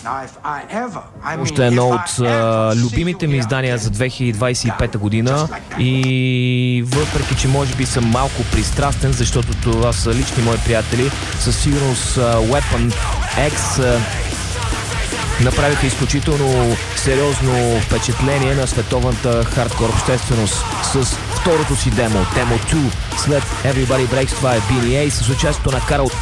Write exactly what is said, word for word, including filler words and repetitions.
Още едно от а, любимите ми издания за две хиляди двадесет и пета година и въпреки, че може би съм малко пристрастен, защото това са лични мои приятели, със сигурност а, Weapon X а, направиха изключително сериозно впечатление на световната хардкор общественост с второто си демо, Demo две, след Everybody Breaks. Това е Би Ен Ей с участието на Карл